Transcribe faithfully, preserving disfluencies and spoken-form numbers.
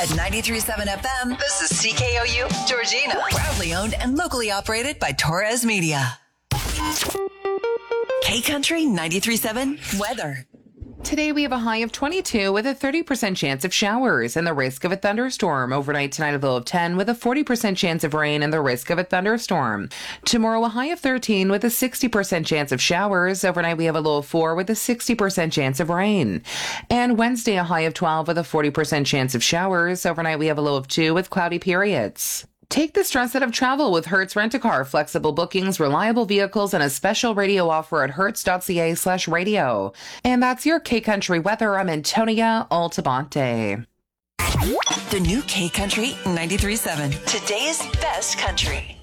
At ninety-three point seven F M, this is C K O U Georgina. Proudly owned and locally operated by Torres Media. K-Country ninety-three point seven weather. Today we have a high of twenty-two with a thirty percent chance of showers and the risk of a thunderstorm. Overnight tonight a low of ten with a forty percent chance of rain and the risk of a thunderstorm. Tomorrow a high of thirteen with a sixty percent chance of showers. Overnight we have a low of four with a sixty percent chance of rain. And Wednesday a high of twelve with a forty percent chance of showers. Overnight we have a low of two with cloudy periods. Take the stress out of travel with Hertz Rent-A-Car. Flexible bookings, reliable vehicles, and a special radio offer at hertz.ca slash radio. And that's your K-Country weather. I'm Antonia Altamonte. The new K-Country ninety-three point seven. Today's best country.